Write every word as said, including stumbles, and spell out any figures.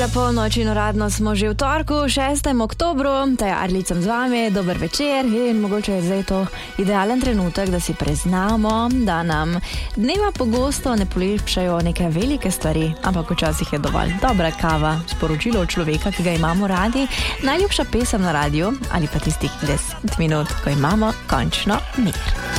Za polnoč in uradno smo že v torku, šestega oktobra, taj Arlicem z vami, dober večer in mogoče je zdaj to idealen trenutek, da si priznamo, da nam dneva pogosto ne polepšajo neke velike stvari, ampak včasih je dovolj dobra kava, sporočilo od človeka, ki ga imamo radi, najljubša pesem na radiju ali pa tistih deset minut, ko imamo končno mir.